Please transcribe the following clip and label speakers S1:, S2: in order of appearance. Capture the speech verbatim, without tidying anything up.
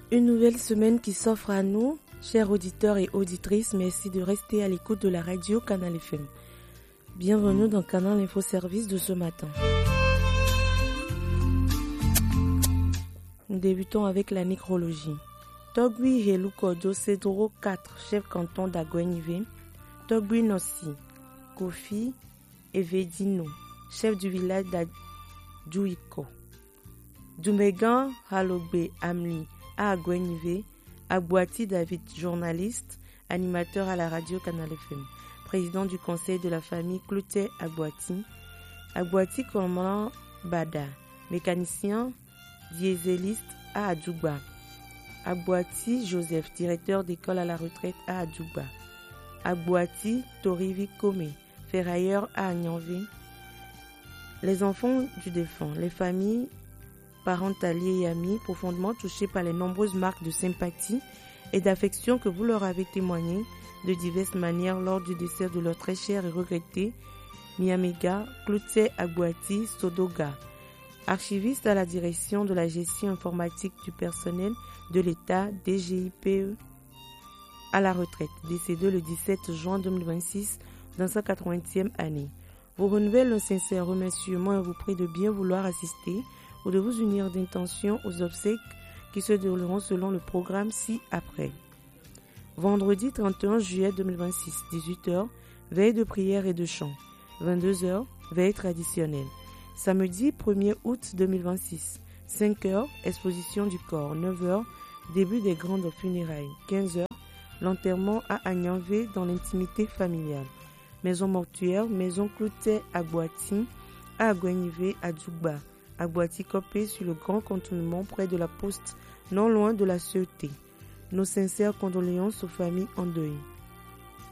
S1: Une nouvelle semaine qui s'offre à nous, chers auditeurs et auditrices. Merci de rester à l'écoute de la radio Canal F M. Bienvenue dans Canal Info Service de ce matin. Nous débutons avec la nécrologie. Togui Helukodo Cedro quatre, chef canton d'Agwenive. Togui Nossi, Kofi Evedino, chef du village d'Adjouiko. Dumegan Halogbe Amli à Agwenive. Abouati David, journaliste, animateur à la radio Canal F M. Président du conseil de la famille Cloutier Abouati. Abouati Commandant Bada, mécanicien dieseliste à Adjouba. Abouati Joseph, directeur d'école à la retraite à Adjouba. Abouati Torivi Kome, ferrailleur à Agnanvé. Les enfants du défunt, les familles, parents, alliés et amis, profondément touchés par les nombreuses marques de sympathie et d'affection que vous leur avez témoignées de diverses manières lors du décès de leur très cher et regretté Miamega Cloutier Abouati Sodoga, archiviste à la direction de la gestion informatique du personnel de l'État D G I P E à la retraite, décédé le dix-sept juin deux mille vingt-six dans sa quatre-vingtième année. Vous renouvelle un sincère remerciement et vous prie de bien vouloir assister ou de vous unir d'intention aux obsèques qui se dérouleront selon le programme ci-après. Vendredi trente et un juillet deux mille vingt-six, dix-huit heures, veille de prière et de chant. vingt-deux heures, veille traditionnelle. Samedi premier août deux mille vingt-six, cinq heures, exposition du corps. neuf heures, début des grandes funérailles. quinze heures, l'enterrement à Agnanvé dans l'intimité familiale. Maison mortuaire, maison Cloutier Abouati, à Agwenive, à Djouba. Abouati Copé sur le grand contournement près de la poste, non loin de la Sûreté. Nos sincères condoléances aux familles en deuil.